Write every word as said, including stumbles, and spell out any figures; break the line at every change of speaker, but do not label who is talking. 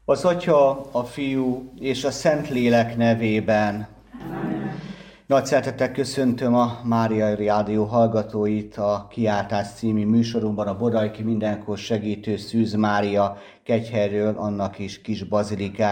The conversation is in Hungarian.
Az Atya, a Fiú és a Szentlélek nevében.
Amen.
Nagy szeretettel köszöntöm a Mária Rádió hallgatóit a Kiáltás című műsorunkban, a Bodajki Mindenkor Segítő Szűz Mária Kegyhelyről, annak is kis bazilikájáról.